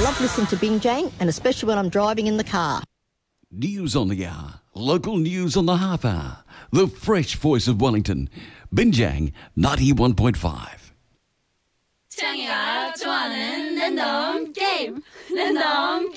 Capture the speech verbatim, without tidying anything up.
love listening to Binjang, and especially when I'm driving in the car. News on the hour. Local news on the half hour. The fresh voice of Wellington. Binjang ninety-one point five. 창이가 좋아하는 랜덤 게임. 랜덤